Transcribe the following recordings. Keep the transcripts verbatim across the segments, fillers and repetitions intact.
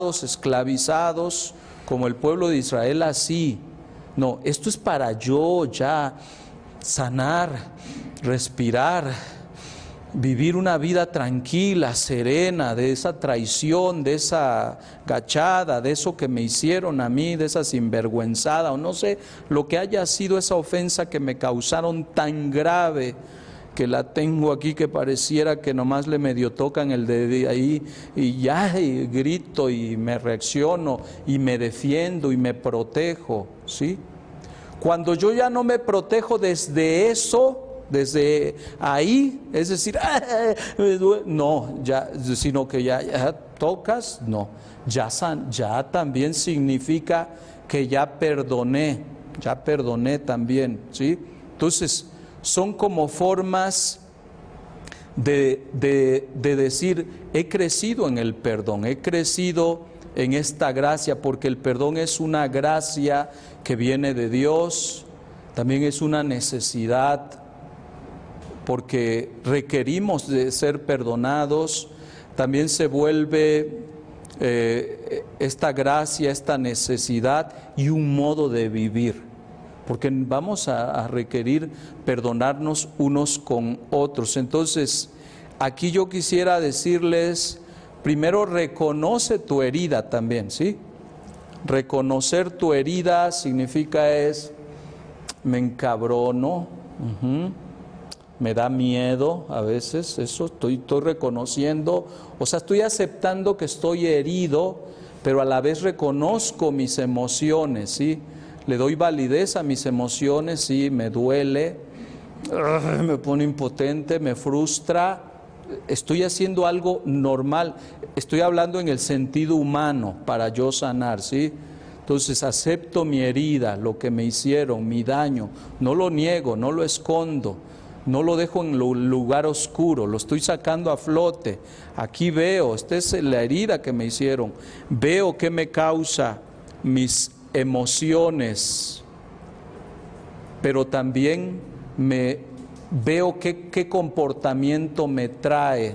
esclavizados, como el pueblo de Israel, así. No, esto es para yo ya sanar, respirar, vivir una vida tranquila, serena, de esa traición, de esa gachada, de eso que me hicieron a mí, de esa sinvergüenzada, o no sé, lo que haya sido esa ofensa que me causaron tan grave, que la tengo aquí que pareciera que nomás le medio tocan el dedo ahí y ya y grito y me reacciono y me defiendo y me protejo, ¿sí? Cuando yo ya no me protejo desde eso, desde ahí, es decir, no, ya, sino que ya, ya tocas, no, ya, san, ya también significa que ya perdoné, ya perdoné también, ¿sí? Entonces, son como formas de, de, de decir, he crecido en el perdón, he crecido en esta gracia, porque el perdón es una gracia que viene de Dios, también es una necesidad, porque requerimos de ser perdonados, también se vuelve eh, esta gracia, esta necesidad y un modo de vivir, porque vamos a, a requerir perdonarnos unos con otros. Entonces, aquí yo quisiera decirles, primero reconoce tu herida también, ¿sí? Reconocer tu herida significa es, me encabrono, uh-huh. Me da miedo a veces, eso estoy, estoy reconociendo, o sea, estoy aceptando que estoy herido, pero a la vez reconozco mis emociones, ¿sí? Le doy validez a mis emociones, sí, me duele, me pone impotente, me frustra, estoy haciendo algo normal, estoy hablando en el sentido humano para yo sanar, ¿sí? Entonces acepto mi herida, lo que me hicieron, mi daño, no lo niego, no lo escondo, no lo dejo en un lugar oscuro, lo estoy sacando a flote. Aquí veo, esta es la herida que me hicieron, veo qué me causa mis emociones, pero también me veo qué, qué comportamiento me trae,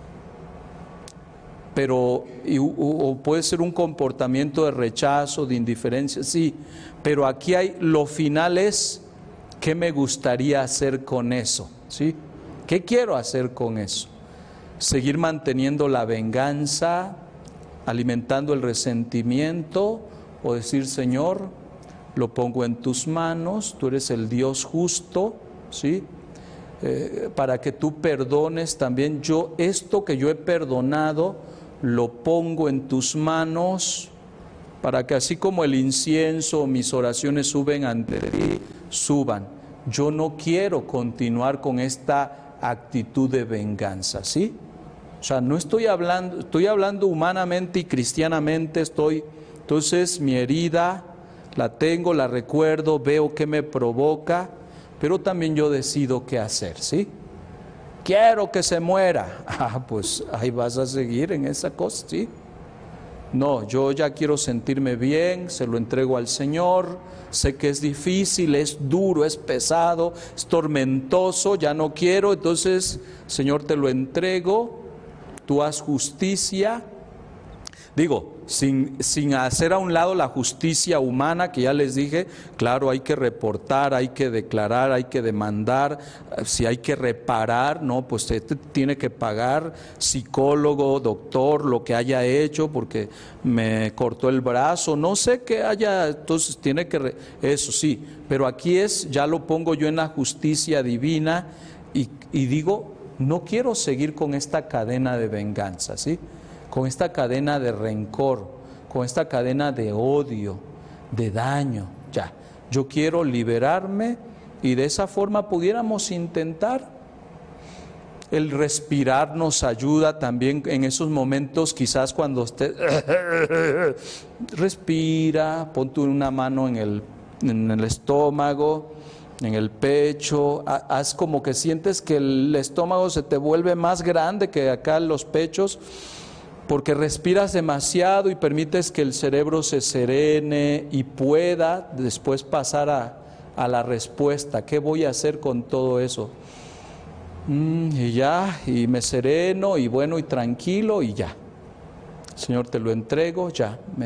pero y, o, o puede ser un comportamiento de rechazo, de indiferencia, sí, pero aquí hay, lo final es, ¿qué me gustaría hacer con eso? ¿Sí? ¿Qué quiero hacer con eso? Seguir manteniendo la venganza, alimentando el resentimiento, o decir, Señor, lo pongo en tus manos, tú eres el Dios justo, ¿sí? Eh, para que tú perdones también, yo, esto que yo he perdonado, lo pongo en tus manos, para que así como el incienso, mis oraciones suben ante ti, suban. Yo no quiero continuar con esta actitud de venganza, ¿sí? O sea, no estoy hablando, estoy hablando humanamente y cristianamente, estoy... Entonces mi herida la tengo, la recuerdo, veo qué me provoca, pero también yo decido qué hacer, ¿sí? Quiero que se muera. Ah, pues ahí vas a seguir en esa cosa, ¿sí? No, yo ya quiero sentirme bien, se lo entrego al Señor, sé que es difícil, es duro, es pesado, es tormentoso, ya no quiero, entonces, Señor, te lo entrego, tú haz justicia. Digo, sin, sin hacer a un lado la justicia humana, que ya les dije, claro, hay que reportar, hay que declarar, hay que demandar, si hay que reparar, no, pues se tiene que pagar, psicólogo, doctor, lo que haya hecho, porque me cortó el brazo, no sé qué haya, entonces tiene que, re, eso sí, pero aquí es, ya lo pongo yo en la justicia divina y, y digo, no quiero seguir con esta cadena de venganza, ¿sí? Con esta cadena de rencor, con esta cadena de odio, de daño, ya. Yo quiero liberarme y de esa forma pudiéramos intentar. El respirar nos ayuda también en esos momentos, quizás cuando usted respira, ponte una mano en el, en el estómago, en el pecho, haz como que sientes que el estómago se te vuelve más grande que acá en los pechos, porque respiras demasiado y permites que el cerebro se serene y pueda después pasar a, a la respuesta. ¿Qué voy a hacer con todo eso? Mm, y ya, y me sereno, y bueno, y tranquilo, y ya. Señor, te lo entrego ya.